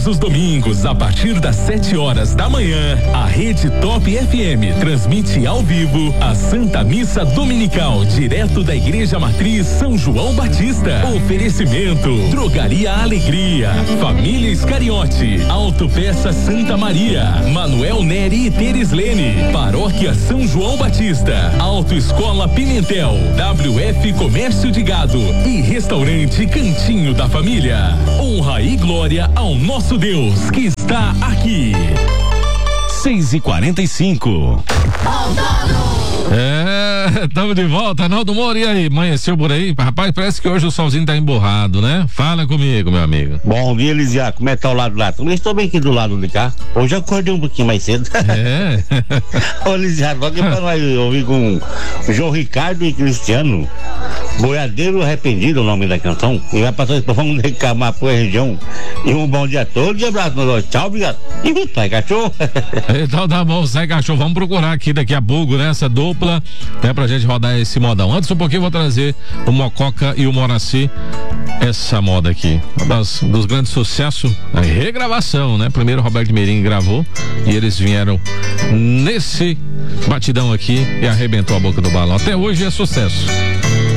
Todos os domingos, a partir das 7 horas da manhã, a Rede Top FM transmite ao vivo a Santa Missa Dominical, direto da Igreja Matriz São João Batista. Oferecimento: Drogaria Alegria, Família Iscariote, Autopeça Santa Maria, Manuel Neri e Tereslene, Paróquia São João Batista, Autoescola Pimentel, WF Comércio de Gado e Restaurante Cantinho da Família. Honra e glória ao nosso Deus que está aqui. 6h45. Estamos de volta, Arnaldo Moura, e aí, amanheceu por aí? Rapaz, parece que hoje o solzinho tá emborrado, né? Fala comigo, meu amigo. Bom dia, Elisiar, como é que tá o lado lá? Também estou bem aqui do lado de cá. Hoje eu acordei um pouquinho mais cedo. Ô, Elisiar, só que pra nós ouvir com João Ricardo e Cristiano, Boiadeiro Arrependido, o nome da canção, e vai passar isso, vamos reclamar pra região, e um bom dia a todos, e abraço, tchau, obrigado. E sai cachorro. Então tá bom, sai cachorro, vamos procurar aqui daqui a pouco, né, essa dupla, né, pra gente rodar esse modão. Antes um pouquinho eu vou trazer o Mococa e o Moraci, essa moda aqui, dos grandes sucessos, a regravação, né, primeiro o Roberto Meirinho gravou, e eles vieram nesse batidão aqui e arrebentou a boca do balão, até hoje é sucesso.